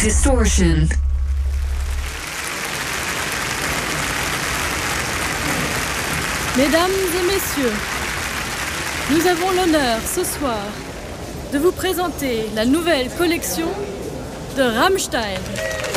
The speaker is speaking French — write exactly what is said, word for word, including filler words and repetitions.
Distortion. Mesdames et messieurs, nous avons l'honneur ce soir de vous présenter la nouvelle collection de Rammstein.